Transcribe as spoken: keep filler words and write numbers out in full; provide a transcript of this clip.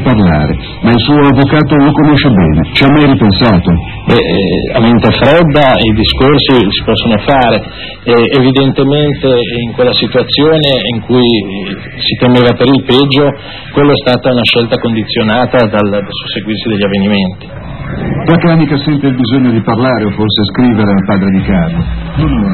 parlare, ma il suo avvocato lo conosce bene. Ci ha mai ripensato? Beh, a mente fredda i discorsi si possono fare, eh, evidentemente in quella situazione in cui si temeva per il peggio, quello è stata una scelta condizionata dal, dal susseguirsi degli avvenimenti. Da Canica sente il bisogno di parlare o forse scrivere al padre di Carlo.